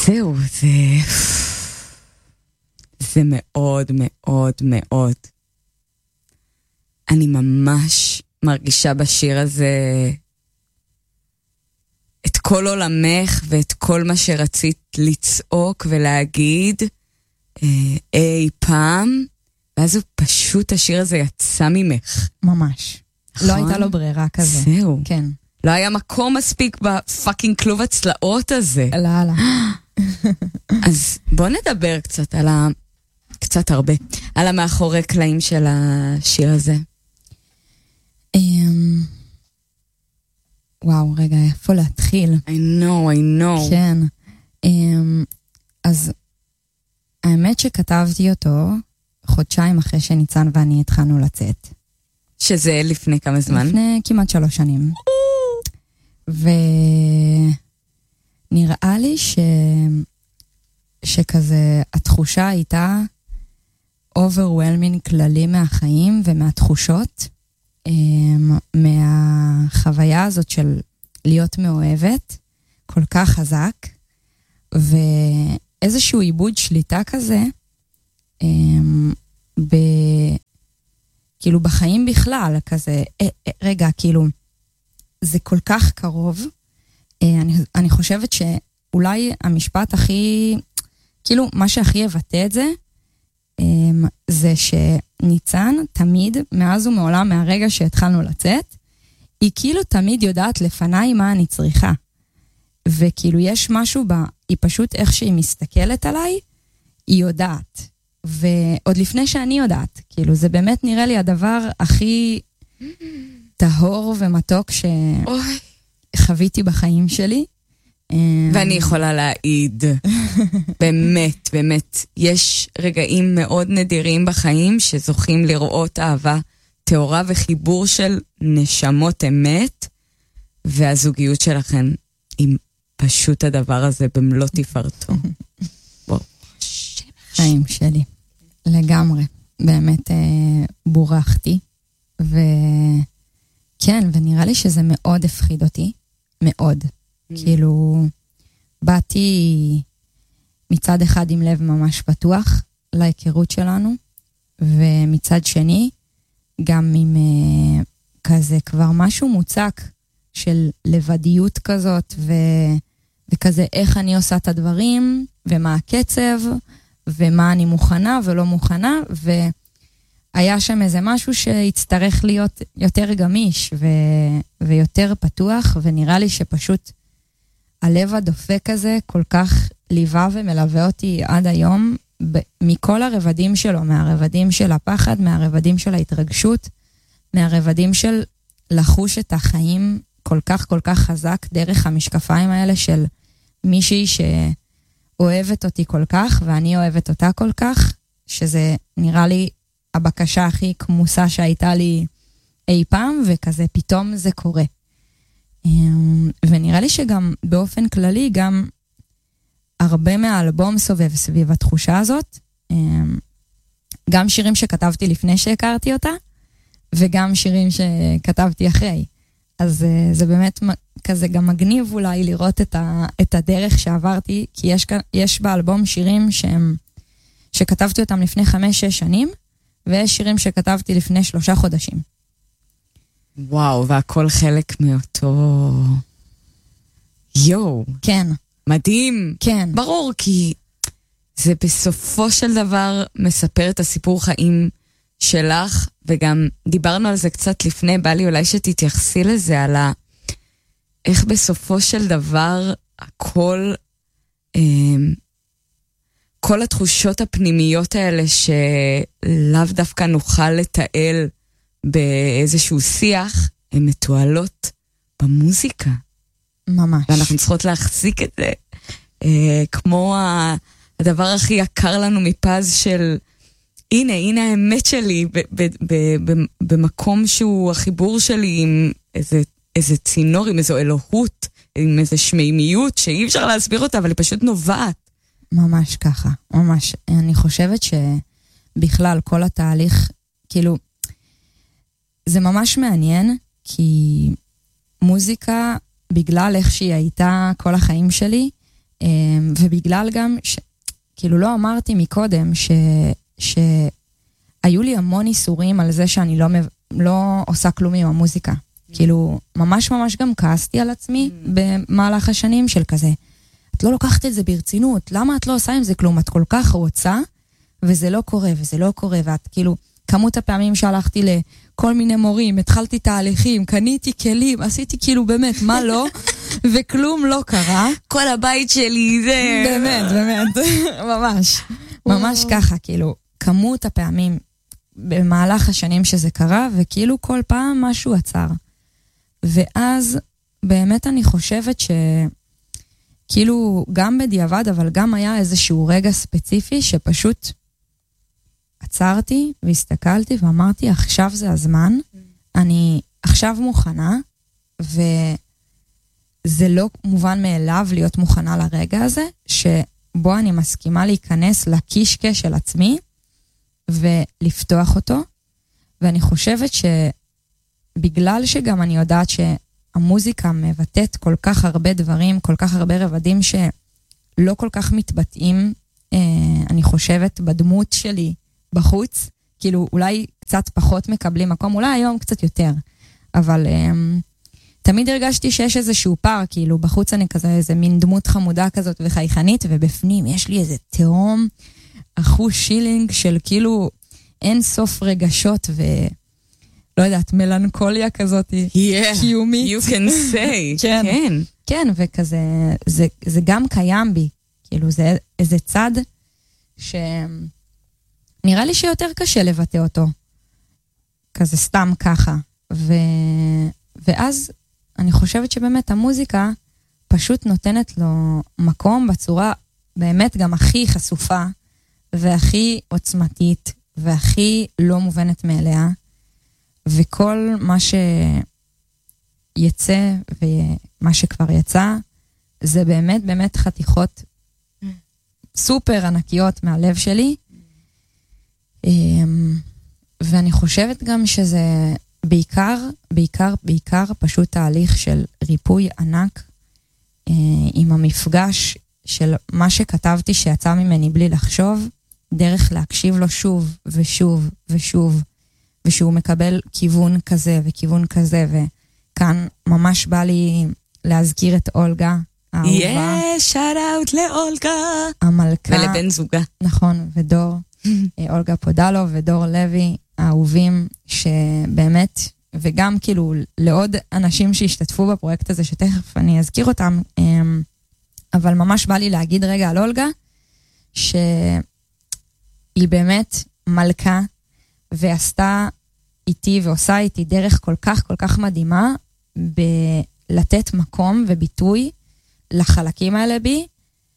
זהו, זה מאוד מאוד מאוד. אני ממש מרגישה בשיר הזה את כל עולמך ואת כל מה שרצית לצעוק ולהגיד אי פעם, ואז הוא פשוט, השיר הזה יצא ממך. ממש. לא הייתה לו ברירה כזה. זהו. כן. לא היה מקום מספיק בפאקינג כלוב הצלעות הזה. לא. אז בוא נדבר קצת קצת הרבה, על המאחורי קלעים של השיר הזה. וואו, רגע, איפה להתחיל? I know. כן. אז האמת שכתבתי אותו חודשיים אחרי שניצן ואני התחלנו לצאת. שזה לפני כמה זמן? לפני כמעט 3 שנים. ונראה לי שכזה התחושה הייתה overwhelming כללי מהחיים ומהתחושות, מהחוויה הזאת של להיות מאוהבת כל כך חזק, ואיזשהו עיבוד שליטה כזה, כאילו בחיים בכלל, כזה, רגע, כאילו, זה כל כך קרוב. אני חושבת שאולי המשפט הכי, כאילו, מה שהכי יבטא את זה, זה שניצן תמיד, מאז ומעולם, מהרגע שהתחלנו לצאת, היא כאילו תמיד יודעת לפניי מה אני צריכה. וכאילו יש משהו היא פשוט איך שהיא מסתכלת עליי, היא יודעת. ועוד לפני שאני יודעת, כאילו זה באמת נראה לי הדבר הכי טהור ומתוק שחוויתי בחיים שלי. ואני יכולה להעיד, באמת, באמת, יש רגעים מאוד נדירים בחיים שזוכים לראות אהבה תאורה וחיבור של נשמות אמת, והזוגיות שלכם היא פשוט הדבר הזה במלוא תפארתו. וואו, חיים שלי, לגמרי, באמת בורחתי, וכן, ונראה לי שזה מאוד הפחיד אותי, מאוד. כאילו, באתי מצד אחד עם לב ממש פתוח להיכרות שלנו, ומצד שני, גם עם כזה כבר משהו מוצק של לבדיות כזאת, וכזה איך אני עושה את הדברים, ומה הקצב, ומה אני מוכנה ולא מוכנה, והיה שם איזה משהו שהצטרך להיות יותר גמיש, ויותר פתוח, ונראה לי שפשוט הלב הדופק הזה כל כך ליווה ומלווה אותי עד היום, מכל הרבדים שלו, מהרבדים של הפחד, מהרבדים של ההתרגשות, מהרבדים של לחוש את החיים כל כך כל כך חזק, דרך המשקפיים האלה של מישהי שאוהבת אותי כל כך, ואני אוהבת אותה כל כך, שזה נראה לי הבקשה הכי כמוסה שהייתה לי אי פעם, וכזה פתאום זה קורה. ונראה לי שגם באופן כללי, גם הרבה מהאלבום סובב סביב התחושה הזאת, גם שירים שכתבתי לפני שהכרתי אותה, וגם שירים שכתבתי אחרי. אז זה באמת כזה גם מגניב אולי לראות את הדרך שעברתי, כי יש באלבום שירים שכתבתי אותם לפני 5-6 שנים, ויש שירים שכתבתי לפני 3 חודשים. וואו, והכל חלק מאותו... יו. כן. מדהים. כן. ברור, כי זה בסופו של דבר מספר את הסיפור חיים שלך, וגם דיברנו על זה קצת לפני, בא לי אולי שתתייחסי לזה, על איך בסופו של דבר הכל, כל התחושות הפנימיות האלה שלאו דווקא נוכל לתעל באיזשהו שיח, הן מתועלות במוזיקה. ממש. ואנחנו צריכות להחזיק את זה, כמו הדבר הכי יקר לנו מפז של, הנה האמת שלי, במקום שהוא החיבור שלי עם איזה צינור, עם איזו אלוהות, עם איזו שמימיות, שאי אפשר להסביר אותה, אבל היא פשוט נובעת. ממש ככה, ממש. אני חושבת שבכלל כל התהליך, כאילו, זה ממש מעניין, כי מוזיקה, בגלל איך שהיא הייתה כל החיים שלי, ובגלל גם, כאילו לא אמרתי מקודם, שהיו לי המון איסורים על זה שאני לא עושה כלום עם המוזיקה. כאילו, ממש ממש גם כעסתי על עצמי במהלך השנים של כזה. את לא לוקחת את זה ברצינות, למה את לא עושה עם זה כלום? את כל כך רוצה, וזה לא קורה, וזה לא קורה, ואת כאילו, כמות הפעמים שהלכתי לכל מיני מורים, התחלתי תהליכים, קניתי כלים, עשיתי כאילו באמת, מה לא? וכלום לא קרה. כל הבית שלי זה... באמת, ממש. ממש ככה, כאילו, כמות הפעמים במהלך השנים שזה קרה, וכאילו כל פעם משהו עצר. ואז באמת אני חושבת שכאילו גם בדיעבד, אבל גם היה איזשהו רגע ספציפי שפשוט עצרתי והסתכלתי ואמרתי, עכשיו זה הזמן, אני עכשיו מוכנה, וזה לא מובן מאליו להיות מוכנה לרגע הזה, שבו אני מסכימה להיכנס לקישקע של עצמי, ולפתוח אותו, ואני חושבת שבגלל שגם אני יודעת שהמוזיקה מבטאת כל כך הרבה דברים, כל כך הרבה רבדים שלא כל כך מתבטאים, אני חושבת בדמות שלי בחוץ, כאילו אולי קצת פחות מקבלים מקום, אולי היום קצת יותר, אבל תמיד הרגשתי שיש איזשהו פער, כאילו בחוץ אני כזה איזה מין דמות חמודה כזאת וחייכנית, ובפנים יש לי איזה תהום, אחוז שילינג של כאילו אין סוף רגשות ולא יודעת, מלנכוליה כזאת קיומית. You can say. כן. כן, וכזה, זה גם קיים בי. כאילו זה איזה צד שנראה לי שיותר קשה לבטא אותו. כזה סתם ככה. ואז אני חושבת שבאמת המוזיקה פשוט נותנת לו מקום בצורה באמת גם הכי חשופה, והכי עוצמתית, והכי לא מובנת מאליה, וכל מה שיצא, ומה שכבר יצא, זה באמת באמת חתיכות סופר ענקיות מהלב שלי, ואני חושבת גם שזה בעיקר פשוט תהליך של ריפוי ענק, עם המפגש של מה שכתבתי שיצא ממני בלי לחשוב, דרך להקשיב לו שוב ושוב ושוב, ושהוא מקבל כיוון כזה וכיוון כזה, וכאן ממש בא לי להזכיר את אולגה, האהובה. שאט אאוט לאולגה. המלכה. ולבן זוגה. נכון, ודור, אולגה פודלו ודור לוי, האהובים, שבאמת, וגם כאילו לעוד אנשים שהשתתפו בפרויקט הזה, שתכף אני אזכיר אותם, אבל ממש בא לי להגיד רגע על אולגה, שהיא באמת מלכה, ועשתה איתי ועושה איתי דרך כל כך מדהימה, בלתת מקום וביטוי לחלקים האלה בי,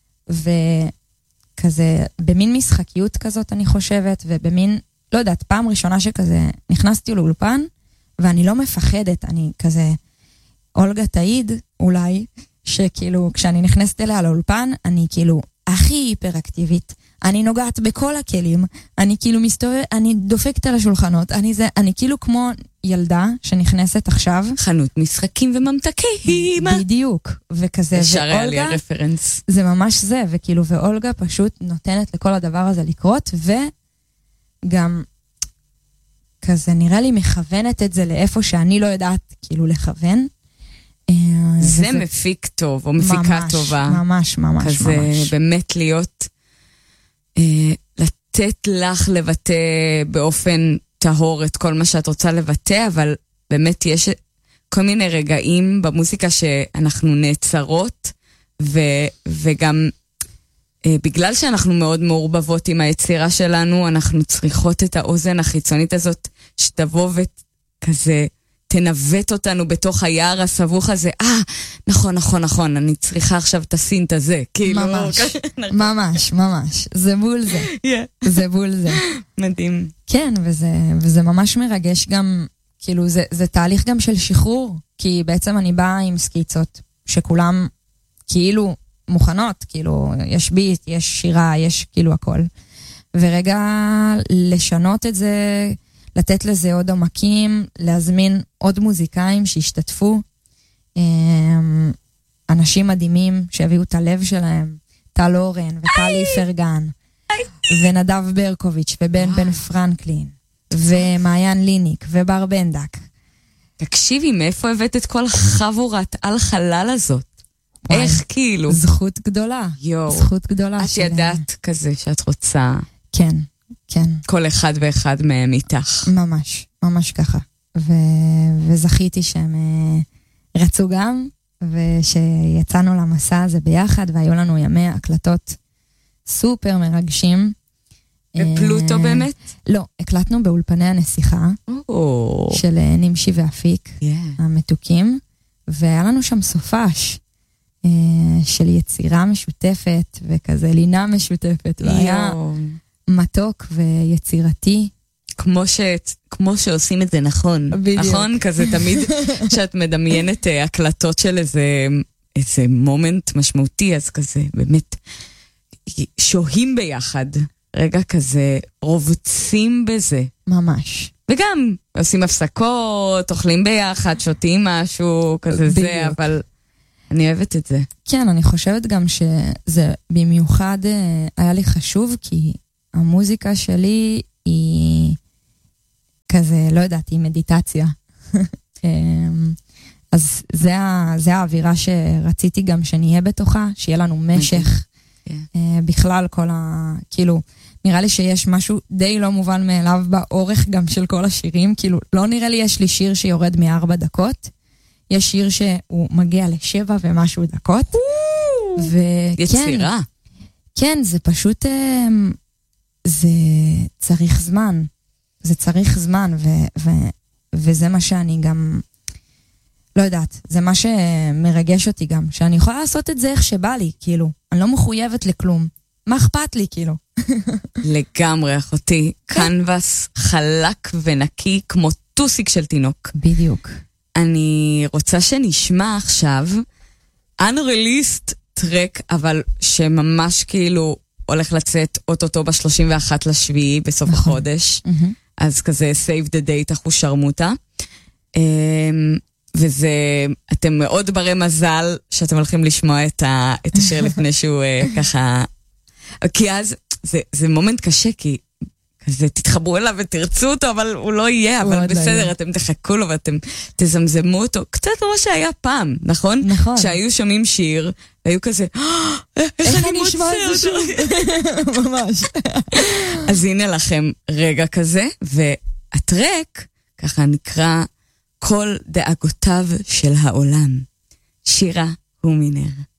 וכזה במין משחקיות כזאת אני חושבת, ובמין, לא יודעת, פעם ראשונה שכזה נכנסתי לאולפן, ואני לא מפחדת, אני כזה, אולגה תעיד אולי, שכאילו כשאני נכנסת אליה לאולפן, אני כאילו הכי היפראקטיבית, אני נוגעת בכל הכלים, אני כאילו אני דופקת על השולחנות, אני כאילו כמו ילדה שנכנסת עכשיו. חנות משחקים וממתקים. בדיוק, וכזה, ישר היה לי הרפרנס. זה ממש זה, וכאילו, ואולגה פשוט נותנת לכל הדבר הזה לקרות, וגם כזה נראה לי מכוונת את זה לאיפה שאני לא יודעת כאילו לכוון. זה מפיק טוב, או מפיקה טובה. ממש. כזה באמת להיות, לתת לך לבטא באופן טהור את כל מה שאת רוצה לבטא, אבל באמת יש כל מיני רגעים במוזיקה שאנחנו נעצרות, וגם בגלל שאנחנו מאוד מעורבבות עם היצירה שלנו, אנחנו צריכות את האוזן החיצונית הזאת, שתבוא וכזה תנווט אותנו בתוך היער הסבוך הזה. נכון, אני צריכה עכשיו את הסינט הזה. ממש. זה בול זה. זה בול זה. מדהים. כן, וזה ממש מרגש גם, כאילו זה תהליך גם של שחרור, כי בעצם אני באה עם סקיצות, שכולם כאילו מוכנות, כאילו יש ביט, יש שירה, יש כאילו הכל. ורגע לשנות את זה, לתת לזה עוד עומקים, להזמין עוד מוזיקאים שישתתפו, אנשים מדהימים שהביאו את הלב שלהם, טל אורן וטלי פרגן, ונדב ברקוביץ' ובן בן פרנקלין, ומעיין ליניק ובר בנדק. תקשיבי, מאיפה הבאת את כל חבורת על חלל הזאת? איך כאילו? זכות גדולה. זכות גדולה. את ידעת כזה שאת רוצה... כן, כן. כל אחד ואחד מהם איתך. ממש, ממש ככה. וזכיתי שהם רצו גם, ושיצאנו למסע הזה ביחד, והיו לנו ימי הקלטות סופר מרגשים. בפלוטו באמת? לא, הקלטנו באולפני הנסיכה, של נמשי ואפיק, המתוקים, והיה לנו שם סופש של יצירה משותפת, וכזה לינה משותפת, והיה מתוק ויצירתי. כמו שעושים את זה נכון. בדיוק. נכון? כזה תמיד כשאת מדמיינת הקלטות של איזה מומנט משמעותי, אז כזה באמת שוהים ביחד. רגע כזה רובצים בזה. ממש. וגם עושים הפסקות, אוכלים ביחד, שותים משהו, כזה בדיוק. זה, אבל אני אוהבת את זה. כן, אני חושבת גם שזה במיוחד היה לי חשוב, כי המוזיקה שלי היא כזה, לא יודעת, היא מדיטציה. אז זה האווירה שרציתי גם שנהיה בתוכה, שיהיה לנו משך. בכלל כל כאילו, נראה לי שיש משהו די לא מובן מאליו באורך גם של כל השירים, כאילו, לא נראה לי יש לי שיר שיורד מ4 דקות, יש שיר שהוא מגיע ל7 ומשהו דקות, יצירה. כן, זה פשוט, זה צריך זמן, זה צריך זמן, וזה מה שאני גם, לא יודעת, זה מה שמרגש אותי גם, שאני יכולה לעשות את זה איך שבא לי, כאילו, אני לא מחויבת לכלום. מה אכפת לי, כאילו? לגמרי, אחותי, קנבס חלק ונקי כמו טוסיק של תינוק. בדיוק. אני רוצה שנשמע עכשיו unreleased טרק, אבל שממש כאילו הולך לצאת אוטוטו ב-31 לשביעי בסוף החודש. אז כזה save the date אחו שרמוטה. וזה, אתם מאוד ברי מזל שאתם הולכים לשמוע את השיר לפני שהוא ככה, כי אז זה מומנט קשה, כי כזה תתחברו אליו ותרצו אותו, אבל הוא לא יהיה, אבל בסדר, אתם תחכו לו ואתם תזמזמו אותו, קצת כמו שהיה פעם, נכון? נכון. שהיו שומעים שיר, והיו כזה, איך אני מוצא אותו? ממש. אז הנה לכם רגע כזה, והטרק ככה נקרא, כל דאגותיו של העולם. שירה הומינר.